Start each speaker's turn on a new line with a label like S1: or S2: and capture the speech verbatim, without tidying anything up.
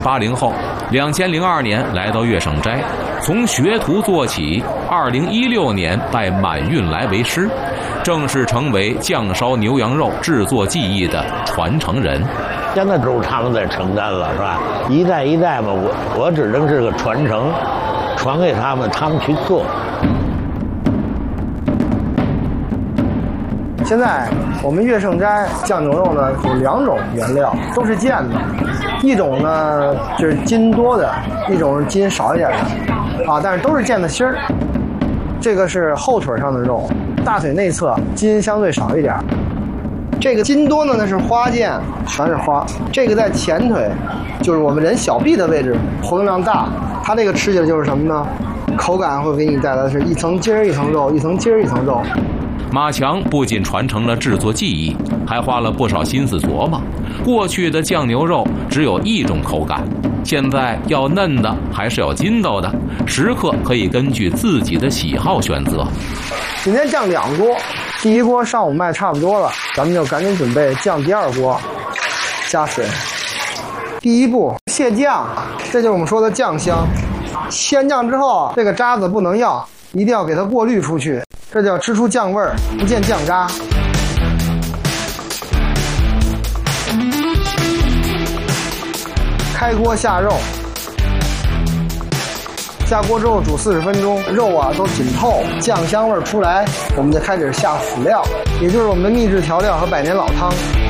S1: 八零后，两千零二年来到乐圣斋，从学徒做起，二零一六年拜满运来为师，正式成为酱烧牛羊肉制作技艺的传承人。
S2: 现在都是他们在承担了，是吧？一代一代嘛，我我只能是个传承，传给他们，他们去做。
S3: 现在我们乐圣斋酱牛肉呢有两种原料，都是腱子，一种呢就是筋多的，一种是筋少一点的，啊，但是都是腱子心儿。这个是后腿上的肉，大腿内侧筋相对少一点。这个筋多呢，那是花腱，全是花。这个在前腿，就是我们人小臂的位置，活动量大。它这个吃起来就是什么呢？口感会给你带来的是一层筋儿一层肉，一层筋儿一层肉。
S1: 马强不仅传承了制作技艺，还花了不少心思琢磨。过去的酱牛肉只有一种口感，现在要嫩的还是要筋道的，食客可以根据自己的喜好选择。
S3: 今天酱两锅，第一锅上午卖差不多了，咱们就赶紧准备酱第二锅，加水。第一步卸酱，这就是我们说的酱香。卸完酱之后，这个渣子不能要，一定要给它过滤出去，这叫吃出酱味儿，不见酱渣。开锅下肉，下锅之后煮四十分钟，肉啊都紧透，酱香味儿出来，我们就开始下辅料，也就是我们的秘制调料和百年老汤。